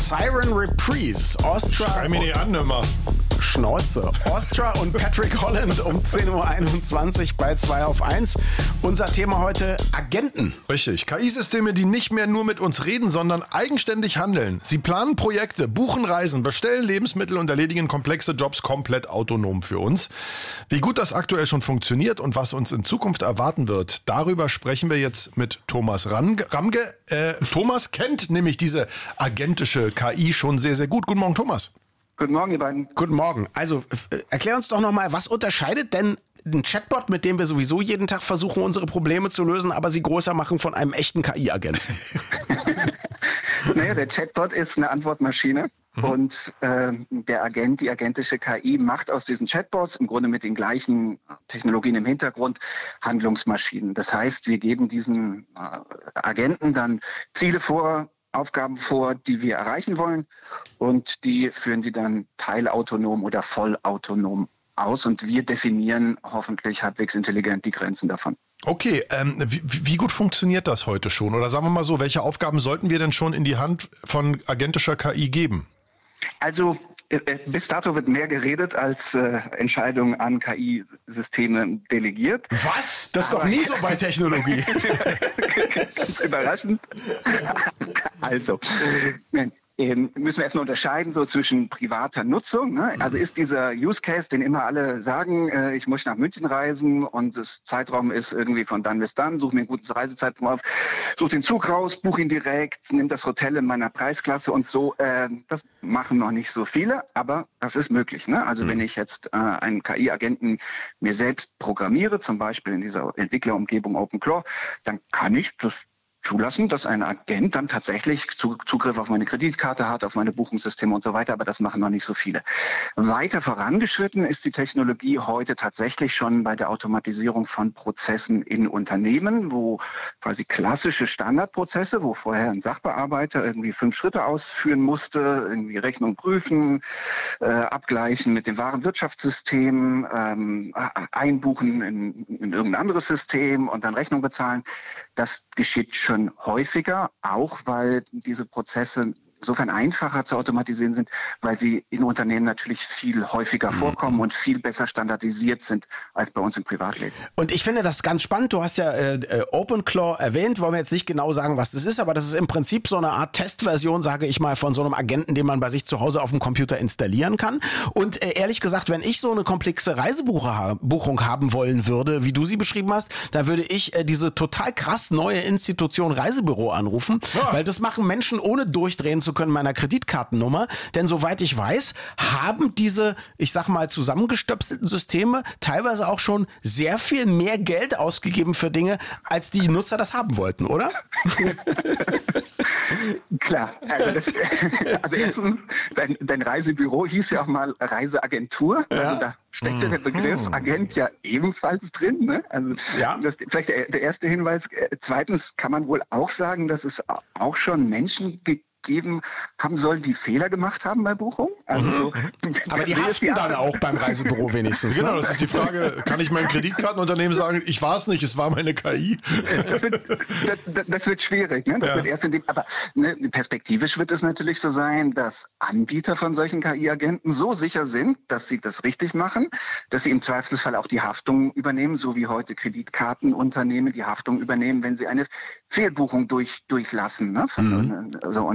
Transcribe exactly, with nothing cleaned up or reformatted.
Siren Reprise. Ostra. Schrei mir nicht an, immer. Schnauze. Ostra und Patrick Holland um zehn Uhr einundzwanzig bei zwei auf eins. Unser Thema heute: Agenten. Richtig. K I-Systeme, die nicht mehr nur mit uns reden, sondern eigenständig handeln. Sie planen Projekte, buchen Reisen, bestellen Lebensmittel und erledigen komplexe Jobs komplett autonom für uns. Wie gut das aktuell schon funktioniert und was uns in Zukunft erwarten wird, darüber sprechen wir jetzt mit Thomas Ramge. Äh, Thomas kennt nämlich diese agentische K I schon sehr, sehr gut. Guten Morgen, Thomas. Guten Morgen, ihr beiden. Guten Morgen. Also äh, erklär uns doch nochmal, was unterscheidet denn ein Chatbot, mit dem wir sowieso jeden Tag versuchen, unsere Probleme zu lösen, aber sie größer machen, von einem echten K I-Agenten? Naja, der Chatbot ist eine Antwortmaschine. Mhm. Und äh, der Agent, die agentische K I, macht aus diesen Chatbots im Grunde mit den gleichen Technologien im Hintergrund Handlungsmaschinen. Das heißt, wir geben diesen äh, Agenten dann Ziele vor, Aufgaben vor, die wir erreichen wollen, und die führen die dann teilautonom oder vollautonom aus, und wir definieren hoffentlich halbwegs intelligent die Grenzen davon. Okay, ähm, wie, wie gut funktioniert das heute schon? Oder sagen wir mal so, welche Aufgaben sollten wir denn schon in die Hand von agentischer K I geben? Also äh, bis dato wird mehr geredet, als äh, Entscheidungen an K I-Systeme delegiert. Was? Das ist doch nie so bei Technologie. Ganz überraschend. Also, nein. Ähm, müssen wir erstmal unterscheiden so zwischen privater Nutzung. Ne? Also ist dieser Use Case, den immer alle sagen, äh, ich muss nach München reisen und das Zeitraum ist irgendwie von dann bis dann, suche mir einen guten Reisezeitraum auf, suche den Zug raus, buche ihn direkt, nimm das Hotel in meiner Preisklasse und so. Äh, das machen noch nicht so viele, aber das ist möglich. Ne? Also mhm. wenn ich jetzt äh, einen K I-Agenten mir selbst programmiere, zum Beispiel in dieser Entwicklerumgebung OpenClaw, dann kann ich das zulassen, dass ein Agent dann tatsächlich Zugriff auf meine Kreditkarte hat, auf meine Buchungssysteme und so weiter, aber das machen noch nicht so viele. Weiter vorangeschritten ist die Technologie heute tatsächlich schon bei der Automatisierung von Prozessen in Unternehmen, wo quasi klassische Standardprozesse, wo vorher ein Sachbearbeiter irgendwie fünf Schritte ausführen musste, irgendwie Rechnung prüfen, äh, abgleichen mit dem Warenwirtschaftssystem, ähm, einbuchen in, in irgendein anderes System und dann Rechnung bezahlen. Das geschieht schon häufiger, auch weil diese Prozesse insofern einfacher zu automatisieren sind, weil sie in Unternehmen natürlich viel häufiger vorkommen und viel besser standardisiert sind als bei uns im Privatleben. Und ich finde das ganz spannend. Du hast ja äh, OpenClaw erwähnt, wollen wir jetzt nicht genau sagen, was das ist, aber das ist im Prinzip so eine Art Testversion, sage ich mal, von so einem Agenten, den man bei sich zu Hause auf dem Computer installieren kann. Und äh, ehrlich gesagt, wenn ich so eine komplexe Reisebuchung haben wollen würde, wie du sie beschrieben hast, dann würde ich äh, diese total krass neue Institution Reisebüro anrufen, ja. Weil das machen Menschen, ohne durchdrehen zu können, meiner Kreditkartennummer. Denn soweit ich weiß, haben diese, ich sag mal, zusammengestöpselten Systeme teilweise auch schon sehr viel mehr Geld ausgegeben für Dinge, als die Nutzer das haben wollten, oder? Klar. Also, das, also erstens, dein, dein Reisebüro hieß ja auch mal Reiseagentur. Ja. Also da steckte der Begriff Agent ja ebenfalls drin. Ne? Also ja. Das vielleicht der, der erste Hinweis. Zweitens kann man wohl auch sagen, dass es auch schon Menschen gibt, geben haben soll, die Fehler gemacht haben bei Buchung. Also, mhm. Aber die haften dann auch beim Reisebüro wenigstens. Genau, ne? Das ist die Frage, kann ich meinem Kreditkartenunternehmen sagen, ich war es nicht, es war meine K I? Das wird, das, das wird schwierig. Ne? Das ja. wird erst in dem, aber ne, perspektivisch wird es natürlich so sein, dass Anbieter von solchen K I-Agenten so sicher sind, dass sie das richtig machen, dass sie im Zweifelsfall auch die Haftung übernehmen, so wie heute Kreditkartenunternehmen die Haftung übernehmen, wenn sie eine Fehlbuchung durch, durchlassen. Ne? Mhm. Also, und